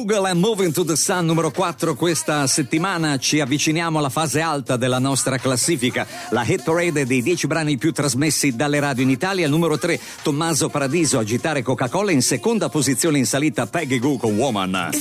Google and Moving to the Sun, numero 4 questa settimana. Ci avviciniamo alla fase alta della nostra classifica, la hit parade dei 10 brani più trasmessi dalle radio in Italia. Al numero 3 Tommaso Paradiso, Agitare Coca-Cola. In seconda posizione in salita Peggy Goo con Woman.